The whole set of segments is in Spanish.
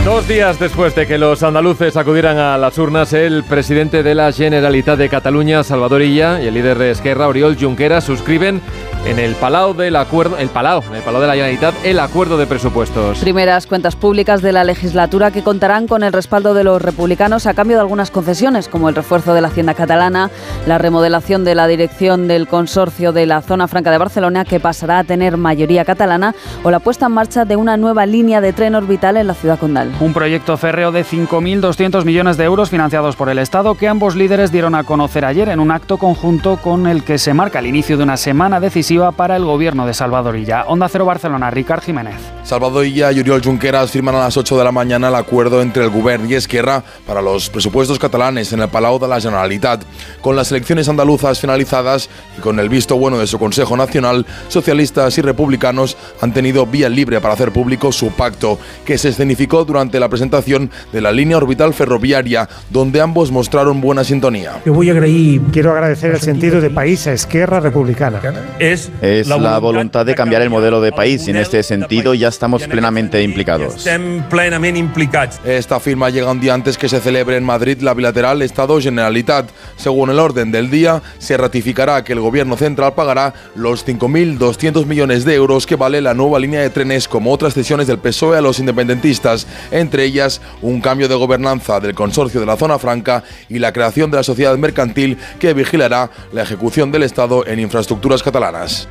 2 días después de que los andaluces acudieran a las urnas, el presidente de la Generalitat de Cataluña, Salvador Illa, y el líder de Esquerra, Oriol Junqueras, suscriben en el Palau de la Generalitat, el acuerdo de presupuestos. Primeras cuentas públicas de la legislatura que contarán con el respaldo de los republicanos a cambio de algunas concesiones, como el refuerzo de la Hacienda catalana, la remodelación de la dirección del consorcio de la Zona Franca de Barcelona, que pasará a tener mayoría catalana, o la puesta en marcha de una nueva línea de tren orbital en la ciudad condal. Un proyecto férreo de 5.200 millones de euros financiados por el Estado que ambos líderes dieron a conocer ayer en un acto conjunto con el que se marca el inicio de una semana decisiva para el gobierno de Salvador Illa. Onda Cero Barcelona, Ricard Jiménez. Salvador Illa y Oriol Junqueras firman a las 8 de la mañana el acuerdo entre el Govern y Esquerra para los presupuestos catalanes en el Palau de la Generalitat. Con las elecciones andaluzas finalizadas y con el visto bueno de su Consejo Nacional, socialistas y republicanos han tenido vía libre para hacer público su pacto, que se escenificó durante la presentación de la línea orbital ferroviaria, donde ambos mostraron buena sintonía. Quiero agradecer el sentido de país a Esquerra Republicana. Es la voluntad de cambiar el modelo de país y en este sentido ya estamos plenamente implicados. Esta firma llega un día antes que se celebre en Madrid la bilateral Estado-Generalitat. Según el orden del día, se ratificará que el Gobierno central pagará los 5.200 millones de euros que vale la nueva línea de trenes, como otras cesiones del PSOE a los independentistas, entre ellas un cambio de gobernanza del consorcio de la Zona Franca y la creación de la sociedad mercantil que vigilará la ejecución del Estado en infraestructuras catalanas.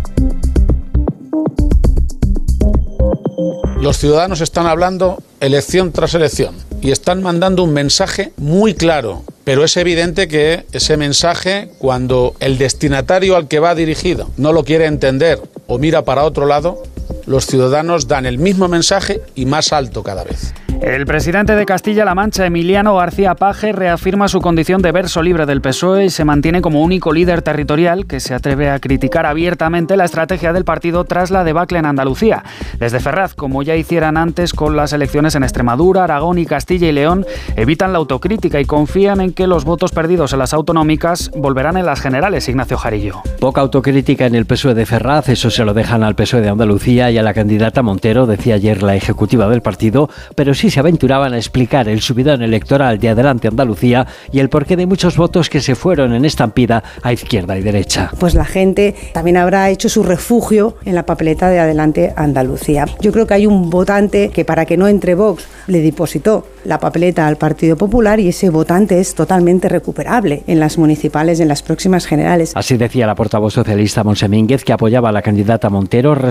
Los ciudadanos están hablando elección tras elección y están mandando un mensaje muy claro, pero es evidente que ese mensaje, cuando el destinatario al que va dirigido no lo quiere entender o mira para otro lado, los ciudadanos dan el mismo mensaje y más alto cada vez. El presidente de Castilla-La Mancha, Emiliano García Paje, reafirma su condición de verso libre del PSOE y se mantiene como único líder territorial que se atreve a criticar abiertamente la estrategia del partido tras la debacle en Andalucía. Desde Ferraz, como ya hicieran antes con las elecciones en Extremadura, Aragón y Castilla y León, evitan la autocrítica y confían en que los votos perdidos en las autonómicas volverán en las generales. Ignacio Jarillo. Poca autocrítica en el PSOE de Ferraz, eso se lo dejan al PSOE de Andalucía y a la candidata Montero, decía ayer la ejecutiva del partido, pero sí se aventuraban a explicar el subidón electoral de Adelante Andalucía y el porqué de muchos votos que se fueron en estampida a izquierda y derecha. Pues la gente también habrá hecho su refugio en la papeleta de Adelante Andalucía. Yo creo que hay un votante que, para que no entre Vox, le depositó la papeleta al Partido Popular y ese votante es totalmente recuperable en las municipales, en las próximas generales. Así decía la portavoz socialista Montse Mínguez, que apoyaba a la candidata Montero.